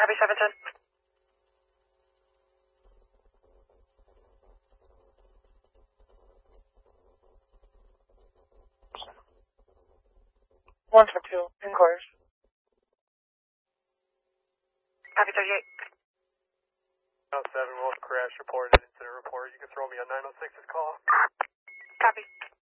Copy 710. 142, inquiries. Copy 38. 7 Wolf crash reported, incident report. You can throw me on 906's call. Copy.